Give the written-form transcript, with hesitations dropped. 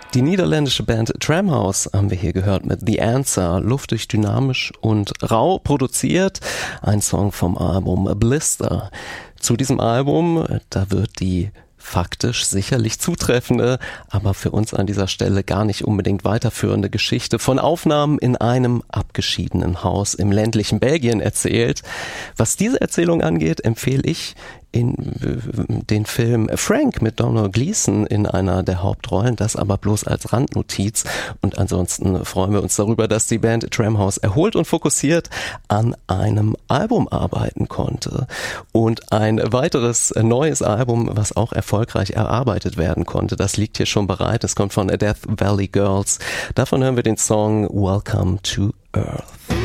Die niederländische Band Tramhouse haben wir hier gehört mit The Answer, luftig, dynamisch und rau produziert. Ein Song vom Album Blister. Zu diesem Album, da wird die faktisch sicherlich zutreffende, aber für uns an dieser Stelle gar nicht unbedingt weiterführende Geschichte von Aufnahmen in einem abgeschiedenen Haus im ländlichen Belgien erzählt. Was diese Erzählung angeht, empfehle ich in den Film Frank mit Domhnall Gleeson in einer der Hauptrollen, das aber bloß als Randnotiz. Und ansonsten freuen wir uns darüber, dass die Band Tramhouse erholt und fokussiert an einem Album arbeiten konnte. Und ein weiteres neues Album, was auch erfolgreich erarbeitet werden konnte, das liegt hier schon bereit. Es kommt von Death Valley Girls. Davon hören wir den Song Welcome to Earth.